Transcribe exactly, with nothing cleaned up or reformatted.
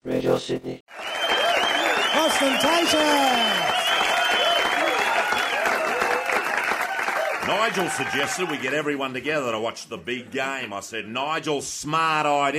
Radio Sydney. Ostentatious! Nigel suggested we get everyone together to watch the big game. I said, Nigel, smart idea.